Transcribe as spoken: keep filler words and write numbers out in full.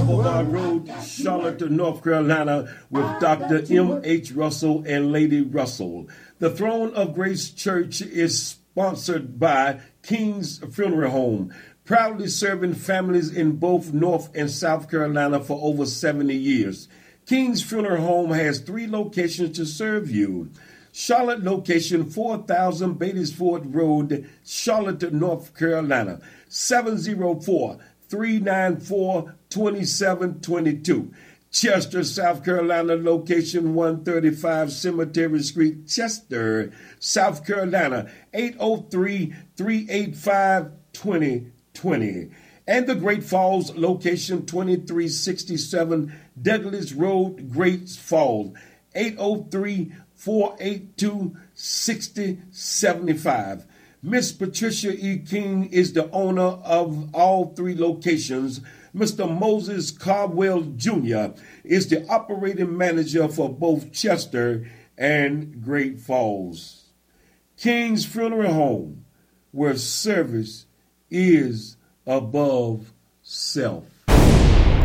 Boulevard Road, Charlotte, North Carolina, with Doctor M H. Russell and Lady Russell. The Throne of Grace Church is sponsored by King's Funeral Home, proudly serving families in both North and South Carolina for over seventy years. King's Funeral Home has three locations to serve you. Charlotte location, four thousand Batesford Road, Charlotte, North Carolina, seven oh four, three nine four, two seven two two. Chester, South Carolina location, one thirty-five Cemetery Street, Chester, South Carolina, eight oh three, three eight five, two oh two oh. And the Great Falls location, twenty-three sixty-seven Douglas Road, Great Falls, eight oh three, four eight two, six oh seven five. Miss Patricia E. King is the owner of all three locations. Mister Moses Caldwell Junior is the operating manager for both Chester and Great Falls. King's Funeral Home, where service is above self.